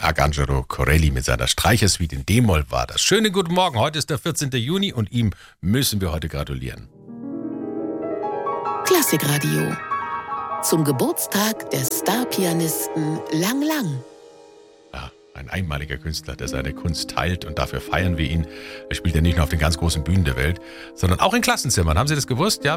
Arcangelo Corelli mit seiner Streichersuite in D-Moll war das. Schönen guten Morgen, heute ist der 14. Juni und ihm müssen wir heute gratulieren. Klassikradio. Zum Geburtstag des Starpianisten Lang Lang. Ja, ein einmaliger Künstler, der seine Kunst teilt und dafür feiern wir ihn. Er spielt ja nicht nur auf den ganz großen Bühnen der Welt, sondern auch in Klassenzimmern. Haben Sie das gewusst? Ja,